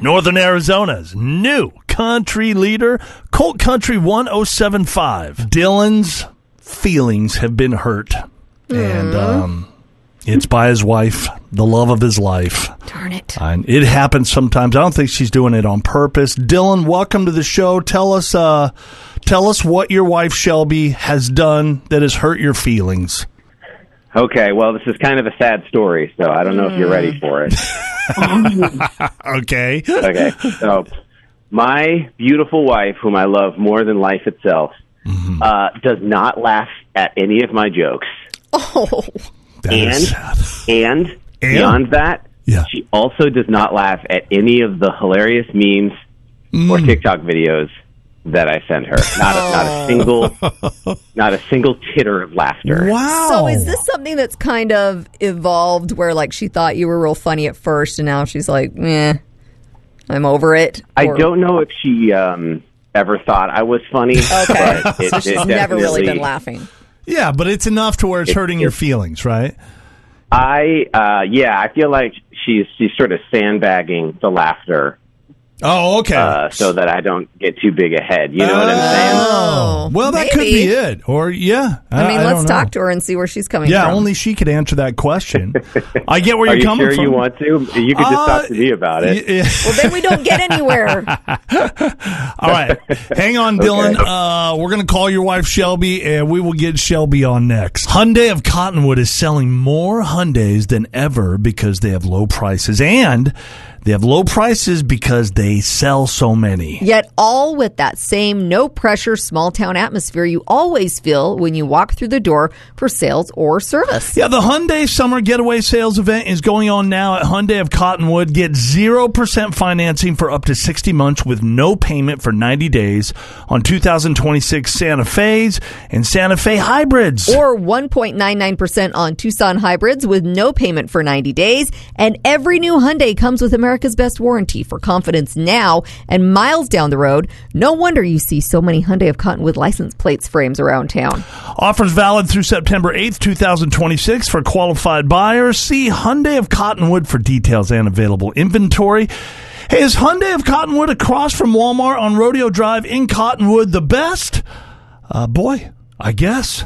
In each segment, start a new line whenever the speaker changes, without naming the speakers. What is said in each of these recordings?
Northern Arizona's new country leader, Colt Country 1075. Dylan's feelings have been hurt. And it's by his wife, the love of his life.
Darn it.
And it happens sometimes. I don't think she's doing it on purpose. Dylan, welcome to the show. Tell us what your wife Shelby has done that has hurt your feelings.
Okay, well, this is kind of a sad story, so I don't know if you're ready for it.
Okay.
Okay, so my beautiful wife, whom I love more than life itself, does not laugh at any of my jokes.
Oh.
And beyond that, she also does not laugh at any of the hilarious memes or TikTok videos that I send her. Not a single titter of laughter.
Wow.
So is this something that's kind of evolved where like she thought you were real funny at first and now she's like, I'm over it?
I don't know if she ever thought I was funny.
Okay.
But
So she's never really been laughing.
Yeah, but it's enough to where it's hurting your feelings, right?
I feel like she's sort of sandbagging the laughter.
Oh, okay.
So that I don't get too big ahead. You know what I'm saying?
Oh,
well, that could be it. Or,
I mean, let's talk to her and see where she's coming from.
Yeah, only she could answer that question. I get where
Are
you're coming
sure
from.
You want to? You could just talk to me about it.
Yeah.
Well, then we don't get anywhere.
All right. Hang on, Dylan. Okay. We're going to call your wife Shelby, and we will get Shelby on next. Hyundai of Cottonwood is selling more Hyundais than ever because they have low prices. And they have low prices because they sell so many.
Yet all with that same no-pressure, small-town atmosphere you always feel when you walk through the door for sales or service.
Yeah, the Hyundai Summer Getaway Sales Event is going on now at Hyundai of Cottonwood. Get 0% financing for up to 60 months with no payment for 90 days on 2026 Santa Fe's and Santa Fe hybrids.
Or 1.99% on Tucson hybrids with no payment for 90 days. And every new Hyundai comes with America's best warranty for confidence now and miles down the road. No wonder you see so many Hyundai of Cottonwood license plates frames around town.
Offers valid through September 8th, 2026 for qualified buyers. See Hyundai of Cottonwood for details and available inventory. Hey, is Hyundai of Cottonwood across from Walmart on Rodeo Drive in Cottonwood the best? Boy, I guess.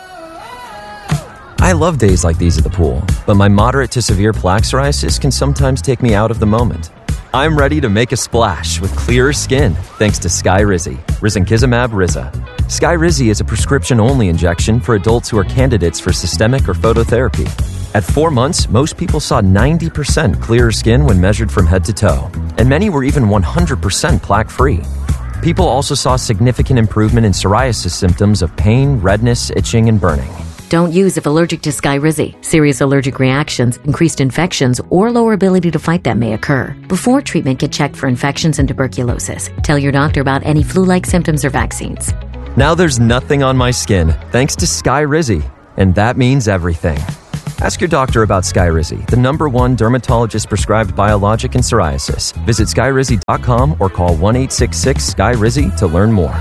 I love days like these at the pool, but my moderate to severe plaque psoriasis can sometimes take me out of the moment. I'm ready to make a splash with clearer skin thanks to Skyrizi, risankizumab Riza. Skyrizi is a prescription-only injection for adults who are candidates for systemic or phototherapy. At 4 months, most people saw 90% clearer skin when measured from head to toe, and many were even 100% plaque-free. People also saw significant improvement in psoriasis symptoms of pain, redness, itching, and burning.
Don't use if allergic to Skyrizi. Serious allergic reactions, increased infections, or lower ability to fight them may occur. Before treatment, get checked for infections and tuberculosis. Tell your doctor about any flu-like symptoms or vaccines.
Now there's nothing on my skin thanks to Skyrizi, and that means everything. Ask your doctor about Skyrizi, the #1 dermatologist-prescribed biologic in psoriasis. Visit Skyrizi.com or call 1-866-SKYRIZI to learn more.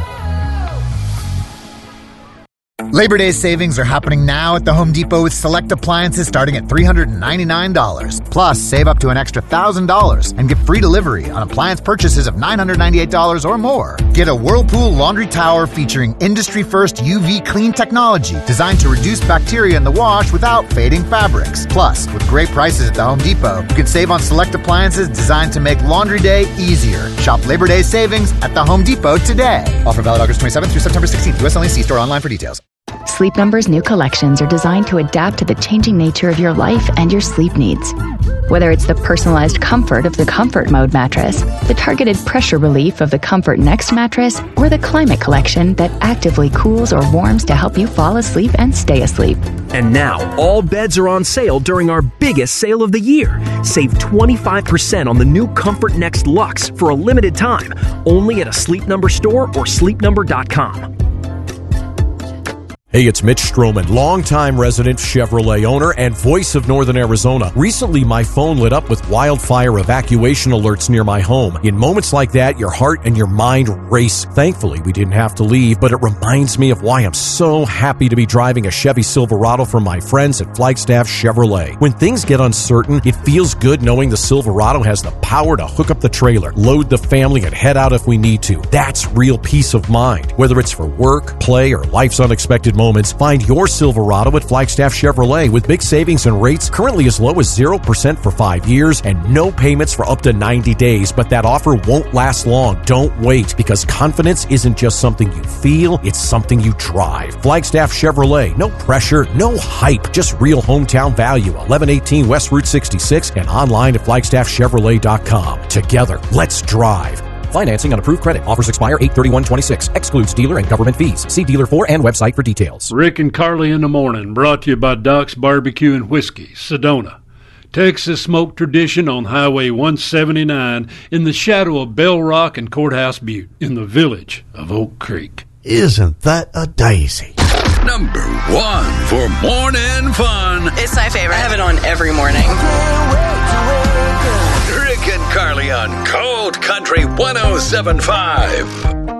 Labor Day savings are happening now at the Home Depot with select appliances starting at $399. Plus, save up to an extra $1,000 and get free delivery on appliance purchases of $998 or more. Get a Whirlpool laundry tower featuring industry-first UV clean technology designed to reduce bacteria in the wash without fading fabrics. Plus, with great prices at the Home Depot, you can save on select appliances designed to make laundry day easier. Shop Labor Day savings at the Home Depot today. Offer valid August 27th through September 16th. US only. See store online for details.
Sleep Number's new collections are designed to adapt to the changing nature of your life and your sleep needs. Whether it's the personalized comfort of the Comfort Mode mattress, the targeted pressure relief of the Comfort Next mattress, or the Climate Collection that actively cools or warms to help you fall asleep and stay asleep.
And now, all beds are on sale during our biggest sale of the year. Save 25% on the new Comfort Next Luxe for a limited time, only at a Sleep Number store or sleepnumber.com.
Hey, it's Mitch Stroman, longtime resident Chevrolet owner and voice of Northern Arizona. Recently, my phone lit up with wildfire evacuation alerts near my home. In moments like that, your heart and your mind race. Thankfully, we didn't have to leave, but it reminds me of why I'm so happy to be driving a Chevy Silverado from my friends at Flagstaff Chevrolet. When things get uncertain, it feels good knowing the Silverado has the power to hook up the trailer, load the family, and head out if we need to. That's real peace of mind. Whether it's for work, play, or life's unexpected moments, find your Silverado at Flagstaff Chevrolet with big savings and rates currently as low as 0% for 5 years and no payments for up to 90 days. But that offer won't last long. Don't wait, because confidence isn't just something you feel, it's something you drive. Flagstaff Chevrolet. No pressure, no hype, just real hometown value. 1118 West Route 66 and online at flagstaffchevrolet.com. Together, let's drive. Financing on approved credit. Offers expire 8/31/26. Excludes dealer and government fees. See dealer for and website for details.
Rick and Carly in the morning, brought to you by Doc's Barbecue and Whiskey, Sedona. Texas smoke tradition on Highway 179 in the shadow of Bell Rock and Courthouse Butte in the village of Oak Creek.
Isn't that a daisy?
Number 1 for morning fun.
It's my favorite. I have it on every morning.
Rick and Carly on Cold Country 107.5.